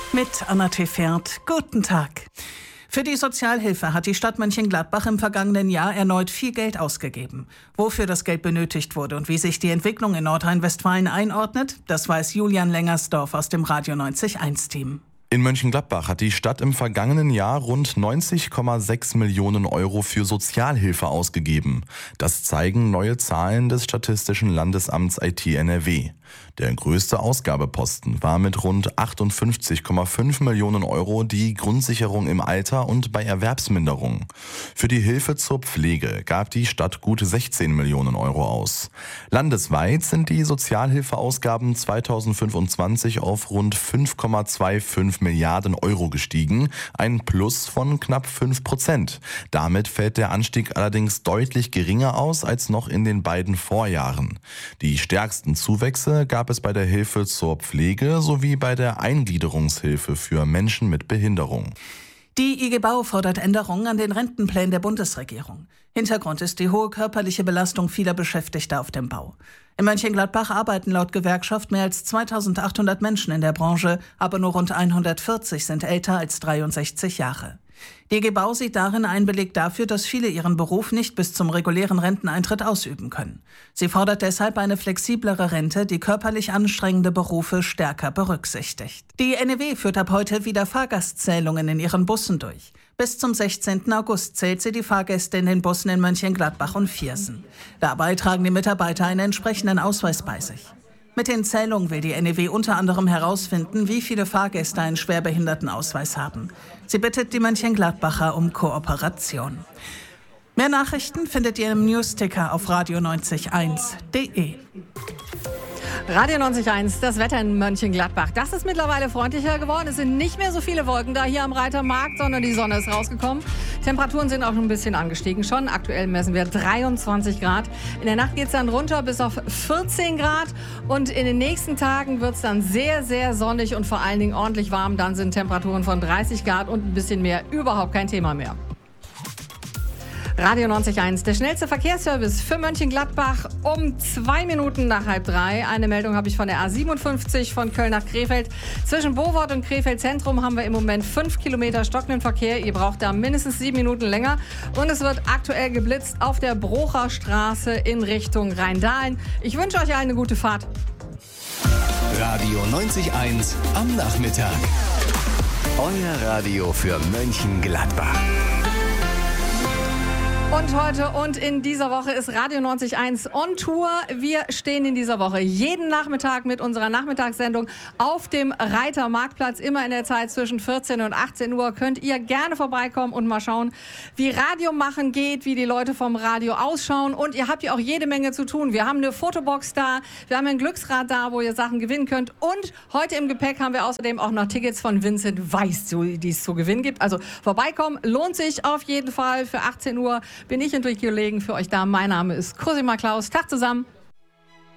Mit Anna Tefert. Guten Tag. Für die Sozialhilfe hat die Stadt Mönchengladbach im vergangenen Jahr erneut viel Geld ausgegeben. Wofür das Geld benötigt wurde und wie sich die Entwicklung in Nordrhein-Westfalen einordnet, das weiß Julian Lengersdorf aus dem Radio 90.1-Team. In Mönchengladbach hat die Stadt im vergangenen Jahr rund 90,6 Millionen Euro für Sozialhilfe ausgegeben. Das zeigen neue Zahlen des Statistischen Landesamts IT NRW. Der größte Ausgabeposten war mit rund 58,5 Millionen Euro die Grundsicherung im Alter und bei Erwerbsminderung. Für die Hilfe zur Pflege gab die Stadt gut 16 Millionen Euro aus. Landesweit sind die Sozialhilfeausgaben 2025 auf rund 5,25 Milliarden Euro gestiegen, ein Plus von knapp 5%. Damit fällt der Anstieg allerdings deutlich geringer aus als noch in den beiden Vorjahren. Die stärksten Zuwächse gab es bei der Hilfe zur Pflege sowie bei der Eingliederungshilfe für Menschen mit Behinderung. Die IG Bau fordert Änderungen an den Rentenplänen der Bundesregierung. Hintergrund ist die hohe körperliche Belastung vieler Beschäftigter auf dem Bau. In Mönchengladbach arbeiten laut Gewerkschaft mehr als 2800 Menschen in der Branche, aber nur rund 140 sind älter als 63 Jahre. Die IG Bau sieht darin einen Beleg dafür, dass viele ihren Beruf nicht bis zum regulären Renteneintritt ausüben können. Sie fordert deshalb eine flexiblere Rente, die körperlich anstrengende Berufe stärker berücksichtigt. Die NEW führt ab heute wieder Fahrgastzählungen in ihren Bussen durch. Bis zum 16. August zählt sie die Fahrgäste in den Bussen in Mönchengladbach und Viersen. Dabei tragen die Mitarbeiter einen entsprechenden Ausweis bei sich. Mit den Zählungen will die NEW unter anderem herausfinden, wie viele Fahrgäste einen Schwerbehindertenausweis haben. Sie bittet die Mönchengladbacher um Kooperation. Mehr Nachrichten findet ihr im Newsticker auf radio90.1.de. Radio 90.1, das Wetter in Mönchengladbach. Das ist mittlerweile freundlicher geworden. Es sind nicht mehr so viele Wolken da hier am Reitermarkt, sondern die Sonne ist rausgekommen. Temperaturen sind auch schon ein bisschen angestiegen schon. Aktuell messen wir 23 Grad. In der Nacht geht es dann runter bis auf 14 Grad. Und in den nächsten Tagen wird es dann sehr, sehr sonnig und vor allen Dingen ordentlich warm. Dann sind Temperaturen von 30 Grad und ein bisschen mehr überhaupt kein Thema mehr. Radio 90.1, der schnellste Verkehrsservice für Mönchengladbach um 2 Minuten nach 2:30. Eine Meldung habe ich von der A57 von Köln nach Krefeld. Zwischen Bohwort und Krefeld Zentrum haben wir im Moment 5 Kilometer stockenden Verkehr. Ihr braucht da mindestens 7 Minuten länger. Und es wird aktuell geblitzt auf der Brocher Straße in Richtung Rheindahlen. Ich wünsche euch allen eine gute Fahrt. Radio 90.1 am Nachmittag. Euer Radio für Mönchengladbach. Und heute und in dieser Woche ist Radio 90.1 on Tour. Wir stehen in dieser Woche jeden Nachmittag mit unserer Nachmittagssendung auf dem Reitermarktplatz. Immer in der Zeit zwischen 14 und 18 Uhr könnt ihr gerne vorbeikommen und mal schauen, wie Radio machen geht, wie die Leute vom Radio ausschauen. Und ihr habt ja auch jede Menge zu tun. Wir haben eine Fotobox da, wir haben ein Glücksrad da, wo ihr Sachen gewinnen könnt. Und heute im Gepäck haben wir außerdem auch noch Tickets von Vincent Weiss, die es zu gewinnen gibt. Also vorbeikommen, lohnt sich auf jeden Fall. Für 18 Uhr bin ich und die Kollegen für euch da. Mein Name ist Cosima Klaus. Tag zusammen.